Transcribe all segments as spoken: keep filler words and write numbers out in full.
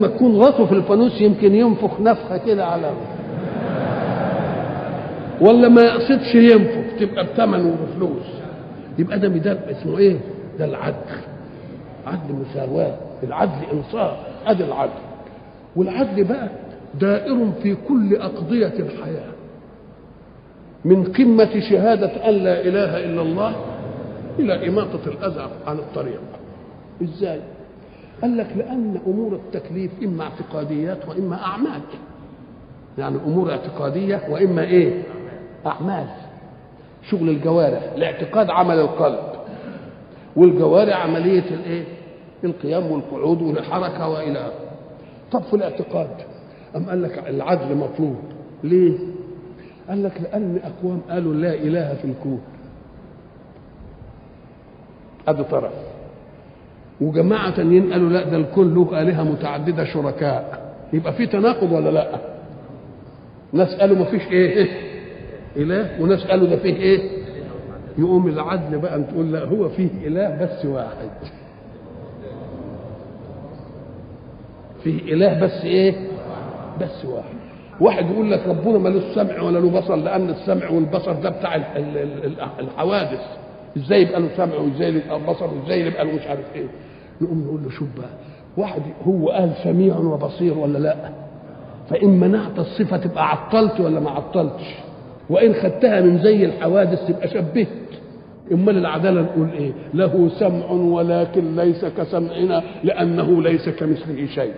يكون راسه في الفانوس يمكن ينفخ نفخه كده على ولا ما يقصدش ينفخ تبقى بثمن وبفلوس. يبقى ده ده اسمه ايه؟ ده العدل. عدل مساواه، العدل انصاف، ادي العدل. والعدل بقى دائر في كل اقضيه الحياه، من قمه شهاده ان لا اله الا الله الى اماطه الاذى عن الطريق. ازاي؟ قال لك لأن أمور التكليف إما اعتقاديات وإما أعمال. يعني أمور اعتقادية وإما إيه؟ أعمال. شغل الجوارح، الاعتقاد عمل القلب، والجوارح عملية الإيه؟ القيام والقعود والحركة وإلى آخره. طب في الاعتقاد أم قال لك العدل مطلوب. ليه؟ قال لك لأن أقوام قالوا لا إله في الكون، أدي طرف، وجماعة تانيين قالوا لا ده الكون له آلهة متعددة شركاء. يبقى في تناقض ولا لا؟ ناس قالوا ما فيش ايه إله، وناس قالوا ده فيه ايه. يقوم العدل بقى أن تقول لا هو فيه إله بس واحد، فيه إله بس ايه بس واحد. واحد يقول لك ربنا ما له سمع ولا له بصر، لأن السمع والبصر ده بتاع الحوادث. ازاي يبقى له سمع وازاي يبقى له بصر وازاي يبقى له مش عارف ايه. نقوم نقول له شوف بقى، واحد هو قال سميع وبصير ولا لا؟ فإن منعت الصفة تبقى عطلت ولا ما عطلتش؟ وإن خدتها من زي الحوادث تبقى شبهت. امال العدالة نقول ايه؟ له سمع ولكن ليس كسمعنا لأنه ليس كمثله شيء.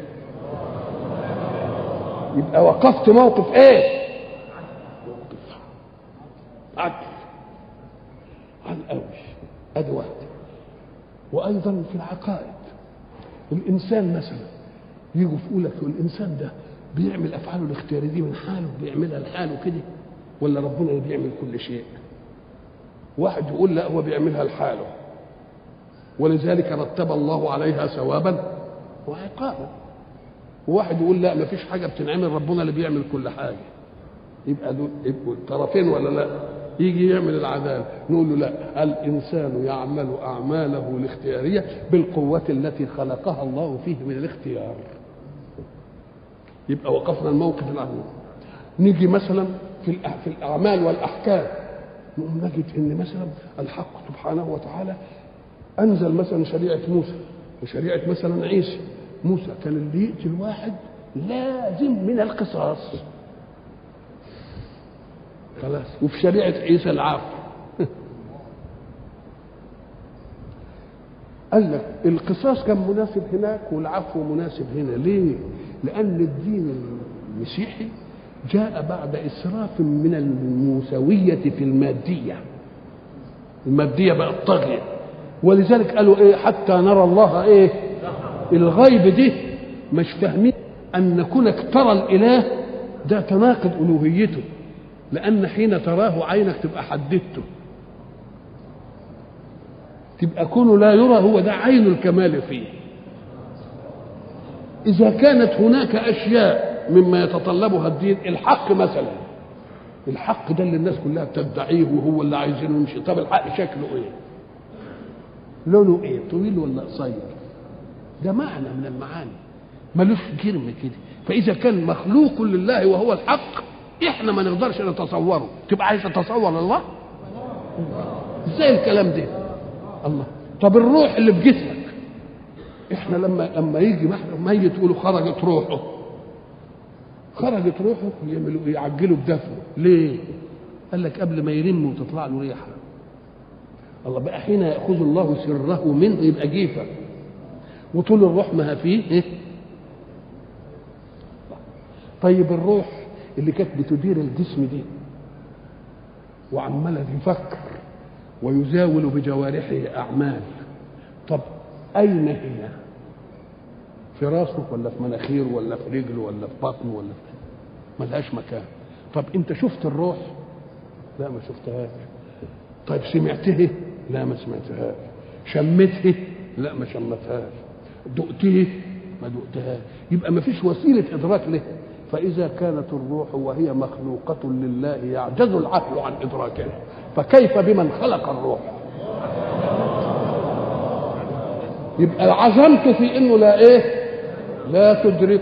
يبقى وقفت موقف ايه؟ موقف عدل عن قوي. ادي واحد. وايضا في العقائد، الانسان مثلا يجوا يقول لك الانسان ده بيعمل افعاله الاختياريه دي من حاله، بيعملها لحاله كده ولا ربنا اللي بيعمل كل شيء؟ واحد يقول لا هو بيعملها لحاله، ولذلك رتب الله عليها ثوابا وعقابا. وواحد يقول لا ما فيش حاجه بتنعمل، ربنا اللي بيعمل كل حاجه. يبقى دول يبقوا الطرفين ولا لا؟ يجي يعمل العدالة نقول له لا، الإنسان يعمل أعماله الاختيارية بالقوة التي خلقها الله فيه من الاختيار. يبقى وقفنا الموقف الأول. نيجي مثلا في في الأعمال والأحكام، نقوم نجد إن مثلا الحق سبحانه وتعالى أنزل مثلا شريعة موسى وشريعة مثلا عيسى. موسى كان اللي يقتل واحد لازم من القصاص خلاص، وفي شريعة عيسى العفو. قال لك القصاص كان مناسب هناك والعفو مناسب هنا. ليه؟ لأن الدين المسيحي جاء بعد إسراف من الموسوية في المادية. المادية بقت طاغية، ولذلك قالوا إيه؟ حتى نرى الله إيه؟ الغيب دي مش فاهمين أن كونك ترى الإله ده تناقض ألوهيته، لأن حين تراه عينك تبقى حددته، تبقى كونه لا يرى هو ده عين الكمال فيه. إذا كانت هناك أشياء مما يتطلبها الدين، الحق مثلا، الحق ده اللي الناس كلها بتدعيه وهو اللي عايزينه يمشي. طب الحق شكله إيه؟ لونه إيه؟ طويل ولا قصير؟ ده معنى من المعاني، ملوش جرم كده. فإذا كان مخلوق لله وهو الحق احنا ما نقدرش نتصوره، تبقى عايز تتصور الله؟ ازاي الكلام ده؟ الله. طب الروح اللي في جسمك، احنا لما لما يجي ميت يقولوا خرجت روحه، خرجت روحه يعملوا يعجلوا بدفنه. ليه؟ قال لك قبل ما يرم وتطلع له ريحه. الله بقى حين ياخذ الله سره منه يبقى جيفه، وطول الروح ما فيه ايه؟ طيب الروح اللي كانت بتدير الجسم دي وعماله يفكر ويزاول بجوارحه اعمال، طب اين هي؟ في راسه ولا في مناخيره ولا في رجله ولا في بطنه ولا في ملهاش مكان. طب انت شفت الروح؟ لا ما شفتهاش. طيب سمعته؟ لا ما سمعتهاش. شمته؟ لا ما شمتهاش. دقته؟ ما دقتهاش. يبقى ما فيش وسيله ادراك له. فإذا كانت الروح وهي مخلوقة لله يعجز العقل عن إدراكها، فكيف بمن خلق الروح؟ يبقى عزمت في إنه لا إيه؟ لا تدرك